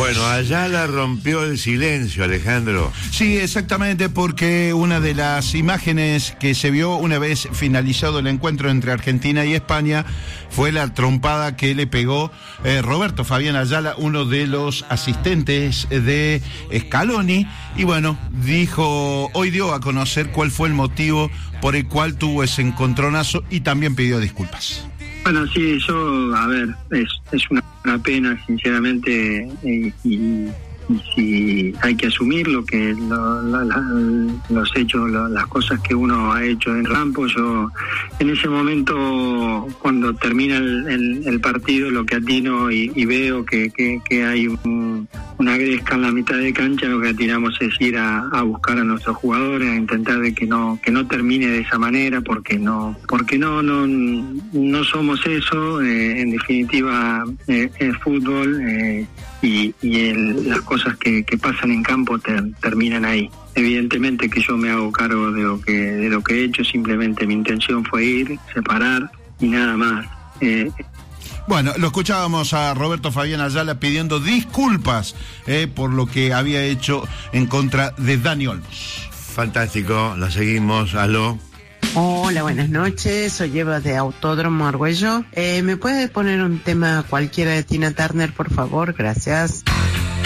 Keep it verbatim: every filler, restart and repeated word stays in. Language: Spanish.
Bueno, Ayala rompió el silencio, Alejandro. Sí, exactamente, porque una de las imágenes que se vio una vez finalizado el encuentro entre Argentina y España fue la trompada que le pegó eh, Roberto Fabián Ayala, uno de los asistentes de Scaloni, y bueno, dijo, hoy dio a conocer cuál fue el motivo por el cual tuvo ese encontronazo y también pidió disculpas. Bueno, sí, yo, a ver, es, es una, una pena, sinceramente, eh, y, y si hay que asumir lo que lo, lo, lo, los hechos, lo, las cosas que uno ha hecho en campo. Yo, en ese momento, cuando termina el, el, el partido, lo que atino y, y veo que, que, que hay un, una gresca en la mitad de cancha, lo que atinamos es ir a, a buscar a nuestros jugadores, a intentar de que no que no termine de esa manera, porque no porque no no no somos eso. Eh, en definitiva, eh, el fútbol eh, y, y el, las cosas que, que pasan en campo ter, terminan ahí. Evidentemente que yo me hago cargo de lo que de lo que he hecho. Simplemente mi intención fue ir, separar y nada más. Eh, Bueno, lo escuchábamos a Roberto Fabián Ayala pidiendo disculpas eh, por lo que había hecho en contra de Dani Olmos. Fantástico, la seguimos, aló. Hola, buenas noches, soy Eva de Autódromo Argüello. Eh, ¿Me puede poner un tema cualquiera de Tina Turner, por favor? Gracias.